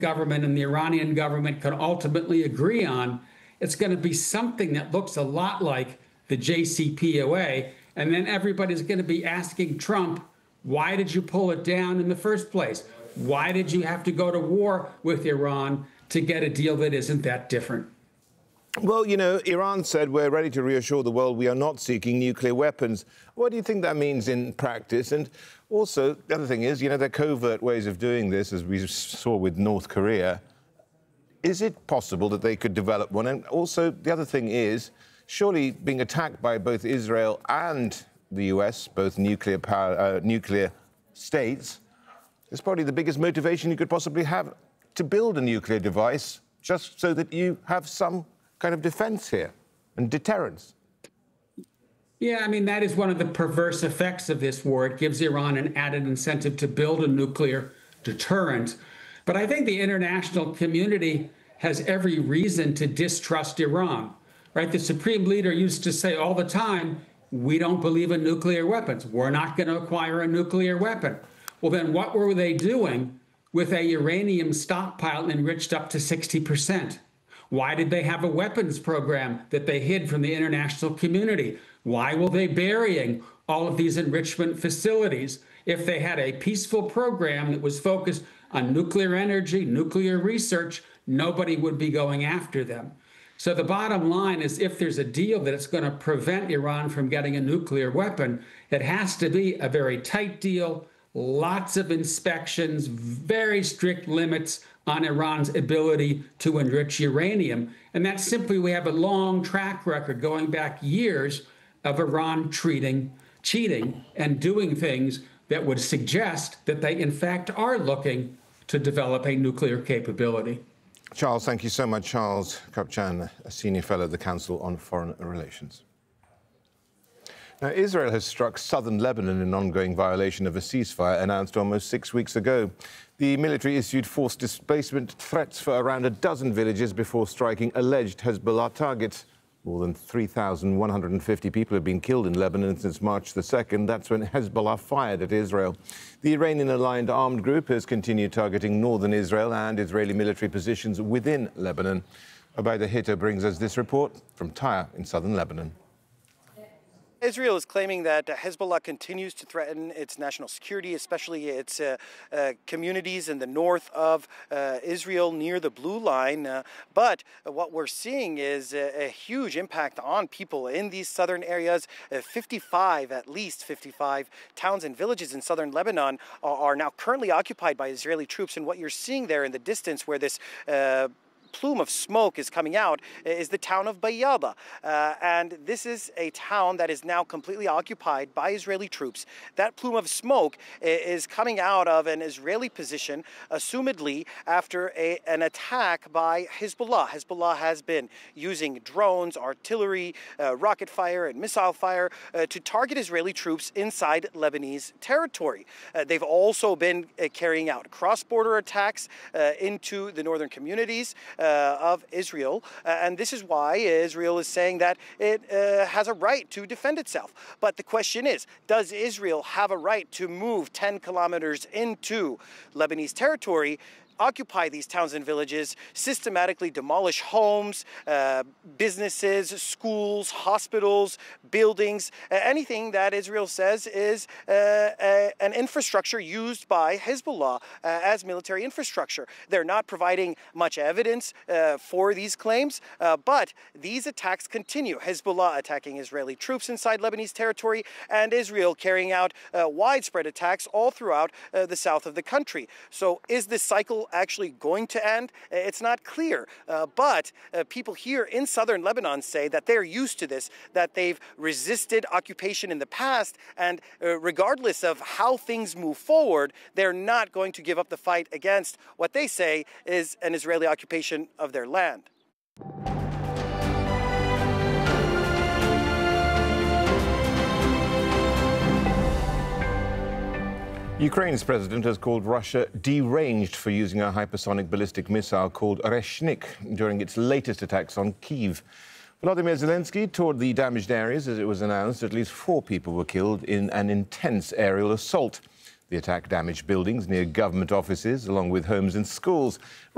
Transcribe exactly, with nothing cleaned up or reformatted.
government and the Iranian government can ultimately agree on, it's going to be something that looks a lot like the J C P O A. And then everybody's going to be asking Trump, why did you pull it down in the first place? Why did you have to go to war with Iran to get a deal that isn't that different? Well, you know, Iran said we're ready to reassure the world we are not seeking nuclear weapons. What do you think that means in practice? And also, the other thing is, you know, there are covert ways of doing this, as we saw with North Korea. Is it possible that they could develop one? And also, the other thing is, surely being attacked by both Israel and the U S, both nuclear power, uh, nuclear states, is probably the biggest motivation you could possibly have to build a nuclear device, just so that you have some kind of defense here and deterrence. Yeah, I mean, that is one of the perverse effects of this war. It gives Iran an added incentive to build a nuclear deterrent. But I think the international community has every reason to distrust Iran, right? The supreme leader used to say all the time, we don't believe in nuclear weapons. We're not going to acquire a nuclear weapon. Well, then what were they doing with a uranium stockpile enriched up to sixty percent? Why did they have a weapons program that they hid from the international community? Why were they burying all of these enrichment facilities? If they had a peaceful program that was focused on nuclear energy, nuclear research, nobody would be going after them. So the bottom line is, if there's a deal that it's going to prevent Iran from getting a nuclear weapon, it has to be a very tight deal, lots of inspections, very strict limits on Iran's ability to enrich uranium. And that's simply, we have a long track record going back years of Iran treating, cheating and doing things that would suggest that they, in fact, are looking to develop a nuclear capability. Charles, thank you so much. Charles Kupchan, a senior fellow at the Council on Foreign Relations. Now, Israel has struck southern Lebanon in ongoing violation of a ceasefire announced almost six weeks ago. The military issued forced displacement threats for around a dozen villages before striking alleged Hezbollah targets. More than three thousand one hundred fifty people have been killed in Lebanon since March the second. That's when Hezbollah fired at Israel. The Iranian-aligned armed group has continued targeting northern Israel and Israeli military positions within Lebanon. Obaida Hito brings us this report from Tyre in southern Lebanon. Israel is claiming that Hezbollah continues to threaten its national security, especially its uh, uh, communities in the north of uh, Israel near the Blue Line. Uh, but what we're seeing is a, a huge impact on people in these southern areas. Uh, fifty-five, at least fifty-five towns and villages in southern Lebanon are, are now currently occupied by Israeli troops. And what you're seeing there in the distance where this uh, plume of smoke is coming out is the town of Bayada. Uh, and this is a town that is now completely occupied by Israeli troops. That plume of smoke is coming out of an Israeli position, assumedly after a, an attack by Hezbollah. Hezbollah has been using drones, artillery, uh, rocket fire, and missile fire uh, to target Israeli troops inside Lebanese territory. Uh, they've also been uh, carrying out cross-border attacks uh, into the northern communities Uh, of Israel, uh, and this is why Israel is saying that it uh, has a right to defend itself. But the question is, does Israel have a right to move ten kilometers into Lebanese territory, occupy these towns and villages, systematically demolish homes, uh, businesses, schools, hospitals, buildings, uh, anything that Israel says is uh, a, an infrastructure used by Hezbollah uh, as military infrastructure? They're not providing much evidence uh, for these claims, uh, but these attacks continue. Hezbollah attacking Israeli troops inside Lebanese territory, and Israel carrying out uh, widespread attacks all throughout uh, the south of the country. So is this cycle actually going to end? It's not clear, uh, but uh, people here in southern Lebanon say that they're used to this, that they've resisted occupation in the past, and uh, regardless of how things move forward, they're not going to give up the fight against what they say is an Israeli occupation of their land. Ukraine's president has called Russia deranged for using a hypersonic ballistic missile called Reshnik during its latest attacks on Kyiv. Volodymyr Zelensky toured the damaged areas as it was announced at least four people were killed in an intense aerial assault. The attack damaged buildings near government offices, along with homes and schools.